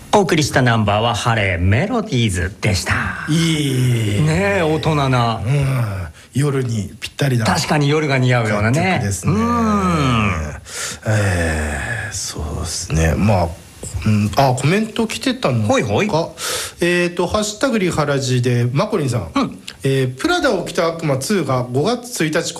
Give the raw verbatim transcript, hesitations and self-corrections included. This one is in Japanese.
お送りしたナンバーはハレーメロディーズでした。 いいねえ、大人な、 うん、夜にぴったりだ。 確かに夜が似合うようなね曲ですね。 うん、 えー、そうですね。まあ、うん、あ、コメント来てたのか。 ほいほい。 えっとハッシュタグリハラジでマコリンさん、うん、えー、プラダを着た悪魔ツーがごがつついたち